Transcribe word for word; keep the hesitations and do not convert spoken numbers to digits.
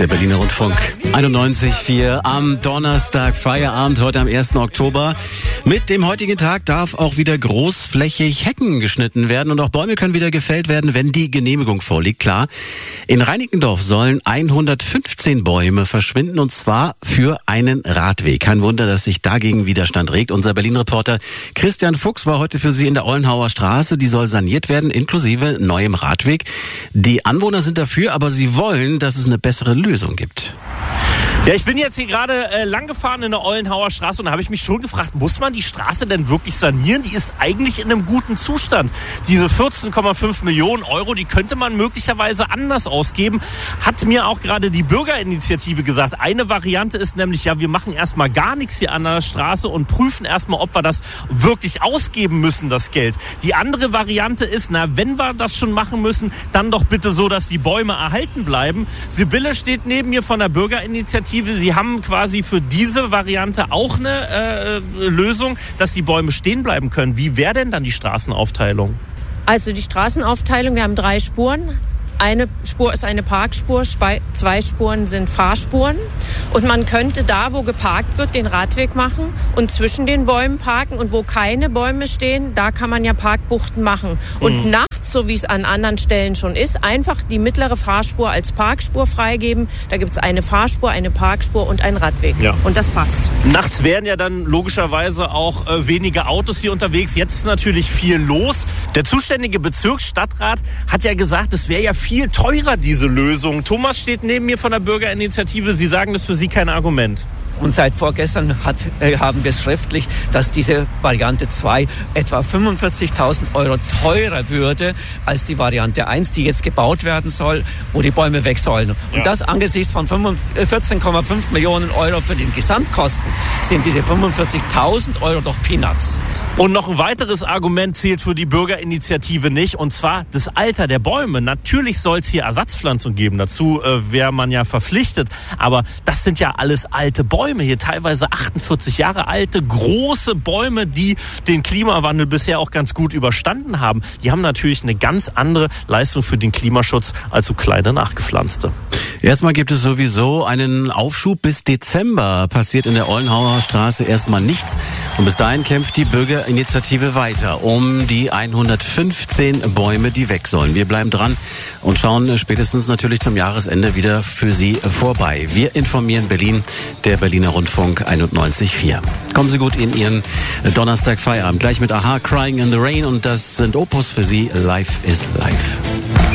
Der Berliner Rundfunk einundneunzig Komma vier am Donnerstag, Feierabend, heute am ersten Oktober. Mit dem heutigen Tag darf auch wieder großflächig Hecken geschnitten werden und auch Bäume können wieder gefällt werden, wenn die Genehmigung vorliegt. Klar, in Reinickendorf sollen hundertfünfzehn Bäume verschwinden und zwar für einen Radweg. Kein Wunder, dass sich dagegen Widerstand regt. Unser Berlin-Reporter Christian Fuchs war heute für Sie in der Ollenhauer Straße. Die soll saniert werden, inklusive neuem Radweg. Die Anwohner sind dafür, aber sie wollen, dass es eine bessere Lösung gibt. Ja, ich bin jetzt hier gerade äh, lang gefahren in der Ollenhauer Straße und da habe ich mich schon gefragt, muss man die Straße denn wirklich sanieren? Die ist eigentlich in einem guten Zustand. Diese vierzehn Komma fünf Millionen Euro, die könnte man möglicherweise anders ausgeben, hat mir auch gerade die Bürgerinitiative gesagt. Eine Variante ist nämlich, ja, wir machen erstmal gar nichts hier an der Straße und prüfen erstmal, ob wir das wirklich ausgeben müssen, das Geld. Die andere Variante ist, na, wenn wir das schon machen müssen, dann doch bitte so, dass die Bäume erhalten bleiben. Sibylle steht neben mir von der Bürgerinitiative. Sie haben quasi für diese Variante auch eine äh, Lösung, dass die Bäume stehen bleiben können. Wie wäre denn dann die Straßenaufteilung? Also die Straßenaufteilung, wir haben drei Spuren. Eine Spur ist eine Parkspur, zwei Spuren sind Fahrspuren. Und man könnte da, wo geparkt wird, den Radweg machen und zwischen den Bäumen parken. Und wo keine Bäume stehen, da kann man ja Parkbuchten machen. Und mhm. nachts, so wie es an anderen Stellen schon ist, einfach die mittlere Fahrspur als Parkspur freigeben. Da gibt es eine Fahrspur, eine Parkspur und einen Radweg. Ja. Und das passt. Nachts wären ja dann logischerweise auch äh, wenige Autos hier unterwegs. Jetzt ist natürlich viel los. Der zuständige Bezirksstadtrat hat ja gesagt, es wäre ja viel viel teurer, diese Lösung. Thomas steht neben mir von der Bürgerinitiative. Sie sagen, das ist für Sie kein Argument. Und seit vorgestern hat, äh, haben wir es schriftlich, dass diese Variante zwei etwa fünfundvierzigtausend Euro teurer würde als die Variante eins, die jetzt gebaut werden soll, wo die Bäume weg sollen. Und ja. das angesichts von vierzehn Komma fünf Millionen Euro für den Gesamtkosten sind diese fünfundvierzigtausend Euro doch Peanuts. Und noch ein weiteres Argument zählt für die Bürgerinitiative nicht, und zwar das Alter der Bäume. Natürlich soll es hier Ersatzpflanzung geben, dazu äh, wäre man ja verpflichtet, aber das sind ja alles alte Bäume, hier teilweise achtundvierzig Jahre alte, große Bäume, die den Klimawandel bisher auch ganz gut überstanden haben. Die haben natürlich eine ganz andere Leistung für den Klimaschutz als so kleine nachgepflanzte. Erstmal gibt es sowieso einen Aufschub. Bis Dezember passiert in der Ollenhauer Straße erstmal nichts. Und bis dahin kämpft die Bürgerinitiative weiter um die hundertfünfzehn Bäume, die weg sollen. Wir bleiben dran und schauen spätestens natürlich zum Jahresende wieder für Sie vorbei. Wir informieren Berlin, der Berliner Rundfunk einundneunzig Komma vier. Kommen Sie gut in Ihren Donnerstag Feierabend. Gleich mit Aha, Crying in the Rain, und das sind Opus für Sie. Life is Life.